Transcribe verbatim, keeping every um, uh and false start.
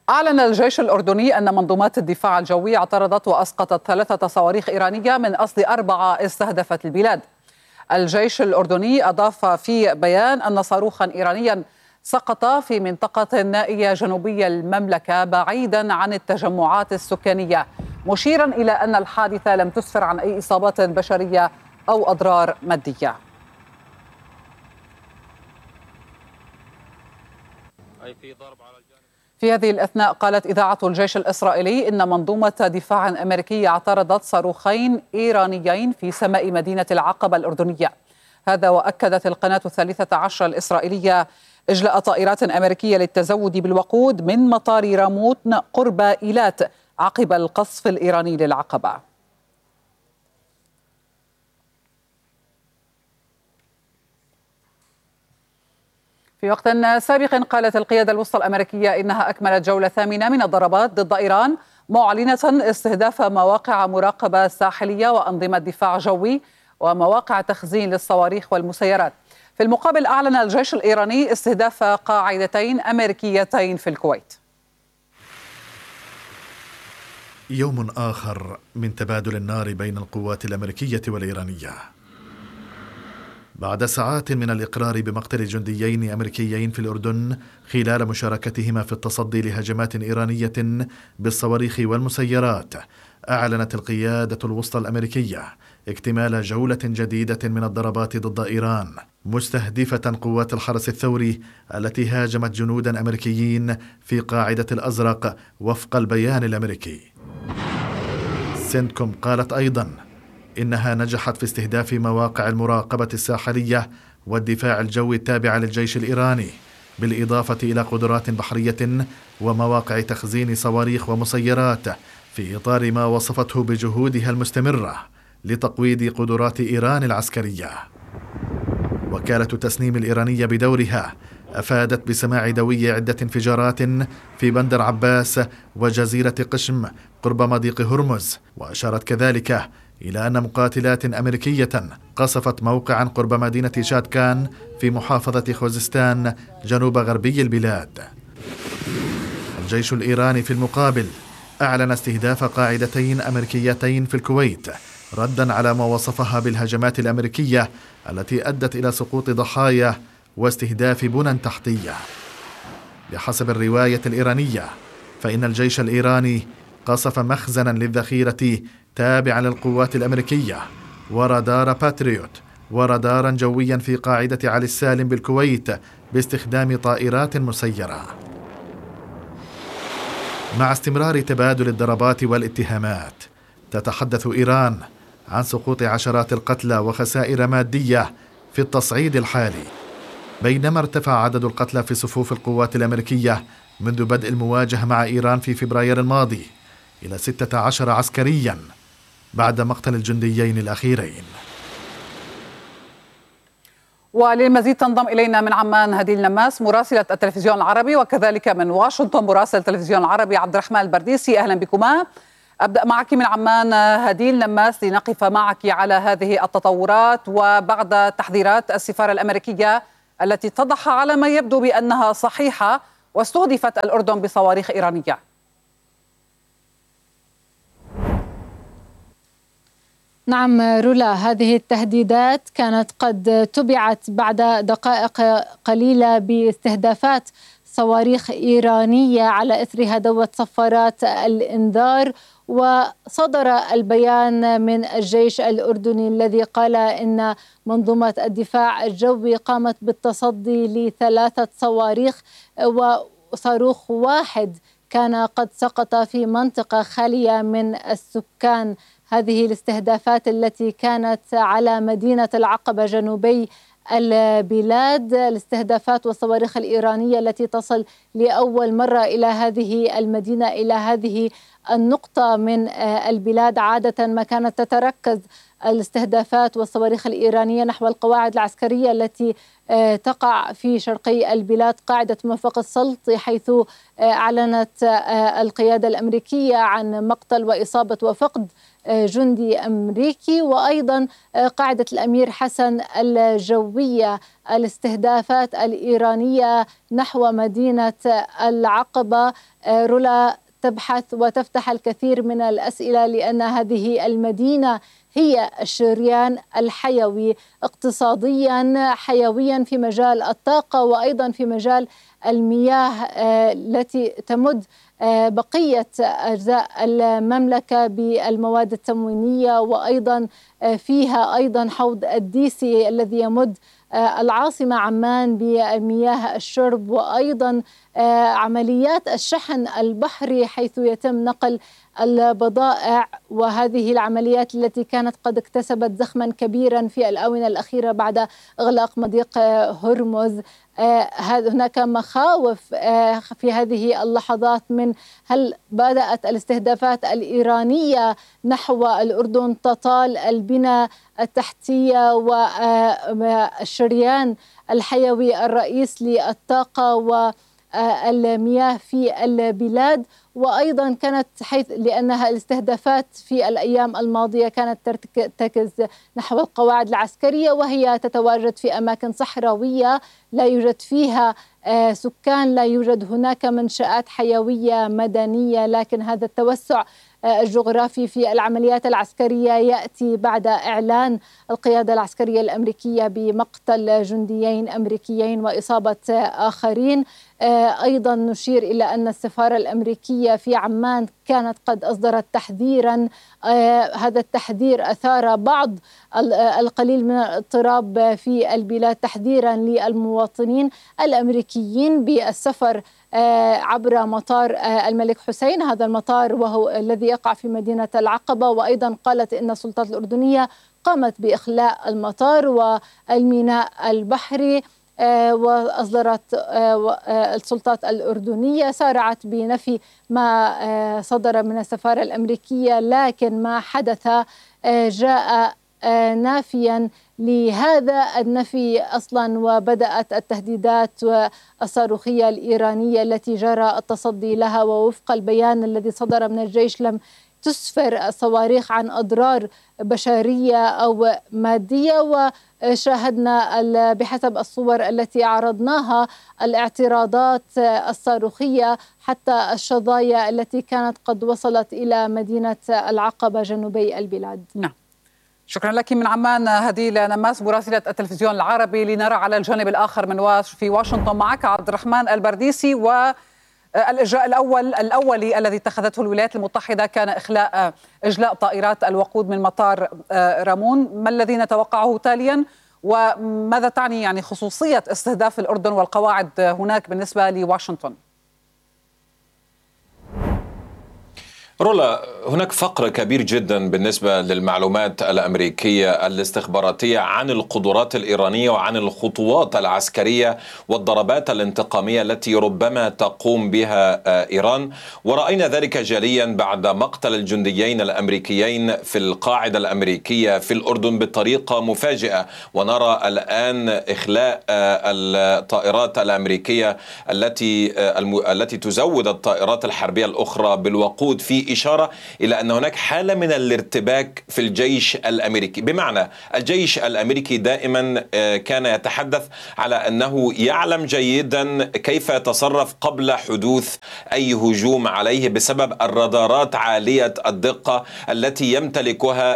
أعلن الجيش الأردني أن منظومات الدفاع الجوي اعترضت وأسقطت ثلاثة صواريخ إيرانية من أصل أربعة استهدفت البلاد. الجيش الأردني أضاف في بيان أن صاروخا إيرانيا سقط في منطقة نائية جنوبي المملكة بعيدا عن التجمعات السكانية، مشيرا إلى أن الحادثة لم تسفر عن أي إصابات بشرية أو أضرار مادية. في هذه الأثناء قالت إذاعة الجيش الإسرائيلي إن منظومة دفاع أمريكية اعترضت صاروخين إيرانيين في سماء مدينة العقبة الأردنية. هذا وأكدت القناة الثالثة عشر الإسرائيلية إجلاء طائرات أمريكية للتزود بالوقود من مطار راموت قرب إيلات عقب القصف الإيراني للعقبة. في وقت سابق قالت القيادة الوسطى الأمريكية إنها أكملت جولة ثامنة من الضربات ضد إيران، معلنة استهداف مواقع مراقبة ساحلية وأنظمة دفاع جوي ومواقع تخزين للصواريخ والمسيرات. في المقابل أعلن الجيش الإيراني استهداف قاعدتين أمريكيتين في الكويت. يوم آخر من تبادل النار بين القوات الأمريكية والإيرانية. بعد ساعات من الإقرار بمقتل جنديين أمريكيين في الأردن خلال مشاركتهما في التصدي لهجمات إيرانية بالصواريخ والمسيرات، أعلنت القيادة الوسطى الأمريكية اكتمال جولة جديدة من الضربات ضد إيران، مستهدفة قوات الحرس الثوري التي هاجمت جنودا أمريكيين في قاعدة الأزرق وفق البيان الأمريكي. سنتكوم قالت أيضا إنها نجحت في استهداف مواقع المراقبة الساحلية والدفاع الجوي التابعة للجيش الإيراني، بالإضافة إلى قدرات بحرية ومواقع تخزين صواريخ ومسيرات، في إطار ما وصفته بجهودها المستمرة لتقويض قدرات إيران العسكرية. وكالة تسنيم الإيرانية بدورها أفادت بسماع دوي عدة انفجارات في بندر عباس وجزيرة قشم قرب مضيق هرمز، وأشارت كذلك إلى أن مقاتلات أمريكية قصفت موقعا قرب مدينة شاتكان في محافظة خوزستان جنوب غربي البلاد. الجيش الإيراني في المقابل أعلن استهداف قاعدتين أمريكيتين في الكويت، ردا على ما وصفها بالهجمات الأمريكية التي أدت إلى سقوط ضحايا واستهداف بنى تحتية. بحسب الرواية الإيرانية فإن الجيش الإيراني قصف مخزنا للذخيرة تابعا للقوات الأمريكية ورادار باتريوت ورادارا جويا في قاعدة علي السالم بالكويت باستخدام طائرات مسيرة. مع استمرار تبادل الضربات والاتهامات، تتحدث إيران عن سقوط عشرات القتلى وخسائر مادية في التصعيد الحالي، بينما ارتفع عدد القتلى في صفوف القوات الأمريكية منذ بدء المواجهة مع إيران في فبراير الماضي إلى ستة عشر عسكريا بعد مقتل الجنديين الأخيرين. وللمزيد تنضم إلينا من عمان هديل نماس مراسلة التلفزيون العربي، وكذلك من واشنطن مراسل التلفزيون العربي عبد الرحمن البرديسي. أهلا بكما. أبدأ معك من عمان هديل نماس لنقف معك على هذه التطورات وبعد تحذيرات السفارة الأمريكية التي اتضح على ما يبدو بأنها صحيحة واستهدفت الأردن بصواريخ إيرانية. نعم رولا، هذه التهديدات كانت قد تبعت بعد دقائق قليلة باستهدافات صواريخ إيرانية على إثر هدوة صفارات الإنذار. وصدر البيان من الجيش الأردني الذي قال إن منظومة الدفاع الجوي قامت بالتصدي لثلاثة صواريخ، وصاروخ واحد كان قد سقط في منطقة خالية من السكان. هذه الاستهدافات التي كانت على مدينة العقبة جنوبي البلاد، الاستهدافات والصواريخ الإيرانية التي تصل لأول مرة إلى هذه المدينة، إلى هذه النقطة من البلاد. عادة ما كانت تتركز الاستهدافات والصواريخ الإيرانية نحو القواعد العسكرية التي تقع في شرقي البلاد، قاعدة موفق السلطي، حيث أعلنت القيادة الأمريكية عن مقتل وإصابة وفقد جندي أمريكي، وأيضا قاعدة الأمير حسن الجوية. الاستهدافات الإيرانية نحو مدينة العقبة رولا تبحث وتفتح الكثير من الأسئلة، لأن هذه المدينة هي الشريان الحيوي اقتصاديا حيويا في مجال الطاقة وأيضا في مجال المياه التي تمد بقية أجزاء المملكة بالمواد التموينية، وأيضا فيها أيضا حوض الديسي الذي يمد العاصمة عمان بمياه الشرب، وأيضا عمليات الشحن البحري حيث يتم نقل البضائع، وهذه العمليات التي كانت قد اكتسبت زخما كبيرا في الآونة الأخيرة بعد إغلاق مضيق هرمز. هناك مخاوف في هذه اللحظات من هل بدأت الاستهدافات الإيرانية نحو الأردن تطال البنى التحتية والشريان الحيوي الرئيس للطاقة والمياه في البلاد. وأيضا كانت حيث لأنها الاستهدافات في الأيام الماضية كانت ترتكز نحو القواعد العسكرية، وهي تتواجد في أماكن صحراوية لا يوجد فيها سكان، لا يوجد هناك منشآت حيوية مدنية، لكن هذا التوسع الجغرافي في العمليات العسكرية يأتي بعد إعلان القيادة العسكرية الأمريكية بمقتل جنديين أمريكيين وإصابة آخرين. أيضا نشير إلى أن السفارة الأمريكية في عمان كانت قد أصدرت تحذيرا، هذا التحذير أثار بعض القليل من الاضطراب في البلاد، تحذيرا للمواطنين الأمريكيين بالسفر عبر مطار الملك حسين، هذا المطار وهو الذي يقع في مدينة العقبة. وأيضا قالت إن السلطات الأردنية قامت بإخلاء المطار والميناء البحري، وأصدرت السلطات الأردنية سارعت بنفي ما صدر من السفارة الأمريكية، لكن ما حدث جاء نافيا لهذا النفي أصلا، وبدأت التهديدات الصاروخية الإيرانية التي جرى التصدي لها، ووفق البيان الذي صدر من الجيش لم تسفر الصواريخ عن أضرار بشرية أو مادية. وشاهدنا بحسب الصور التي عرضناها الاعتراضات الصاروخية حتى الشظايا التي كانت قد وصلت إلى مدينة العقبة جنوبي البلاد. نعم، شكرا لك من عمان هديل نماس مراسلة التلفزيون العربي. لنرى على الجانب الآخر من واش في واشنطن معك عبد الرحمن البرديسي. والإجراء الأول الأولي الذي اتخذته الولايات المتحدة كان إخلاء إجلاء طائرات الوقود من مطار رامون، ما الذي نتوقعه تاليا وماذا تعني يعني خصوصية استهداف الأردن والقواعد هناك بالنسبة لواشنطن؟ رولا، هناك فقر كبير جدا بالنسبة للمعلومات الأمريكية الاستخباراتية عن القدرات الإيرانية وعن الخطوات العسكرية والضربات الانتقامية التي ربما تقوم بها إيران، ورأينا ذلك جليا بعد مقتل الجنديين الأمريكيين في القاعدة الأمريكية في الأردن بطريقة مفاجئة، ونرى الآن إخلاء الطائرات الأمريكية التي التي تزود الطائرات الحربية الأخرى بالوقود، في إشارة إلى أن هناك حالة من الارتباك في الجيش الأمريكي. بمعنى الجيش الأمريكي دائما كان يتحدث على أنه يعلم جيدا كيف يتصرف قبل حدوث أي هجوم عليه بسبب الرادارات عالية الدقة التي يمتلكها